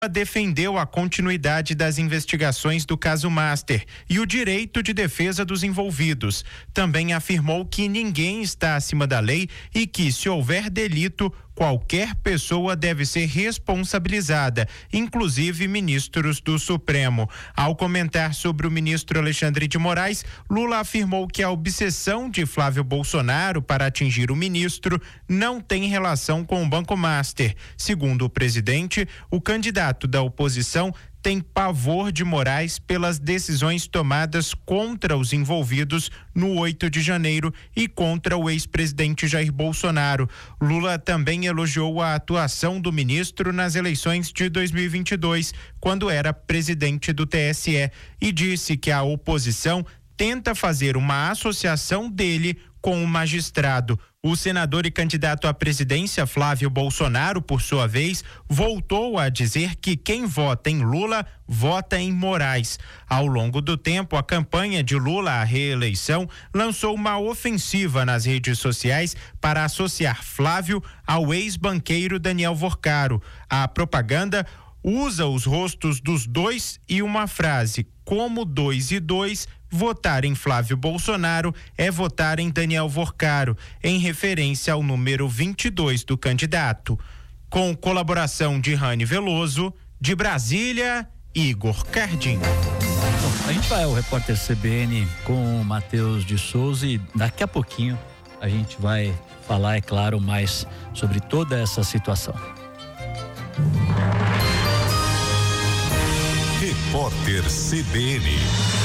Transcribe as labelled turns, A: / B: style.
A: defendeu a continuidade das investigações do caso Master e o direito de defesa dos envolvidos. Também afirmou que ninguém está acima da lei e que, se houver delito, qualquer pessoa deve ser responsabilizada, inclusive ministros do Supremo. Ao comentar sobre o ministro Alexandre de Moraes, Lula afirmou que a obsessão de Flávio Bolsonaro para atingir o ministro não tem relação com o Banco Master. Segundo o presidente, o candidato da oposição tem pavor de Moraes pelas decisões tomadas contra os envolvidos no 8 de janeiro e contra o ex-presidente Jair Bolsonaro. Lula também elogiou a atuação do ministro nas eleições de 2022, quando era presidente do TSE, e disse que a oposição tenta fazer uma associação dele com o magistrado. O senador e candidato à presidência Flávio Bolsonaro, por sua vez, voltou a dizer que quem vota em Lula vota em Moraes. Ao longo do tempo, a campanha de Lula à reeleição lançou uma ofensiva nas redes sociais para associar Flávio ao ex-banqueiro Daniel Vorcaro. A propaganda usa os rostos dos dois e uma frase: como 2 e 2, votar em Flávio Bolsonaro é votar em Daniel Vorcaro, em referência ao número 22 do candidato. Com colaboração de Rani Veloso, de Brasília, Igor Cardim.
B: A gente vai ao repórter CBN com o Matheus de Souza e daqui a pouquinho a gente vai falar, é claro, mais sobre toda essa situação.
C: Repórter CBN.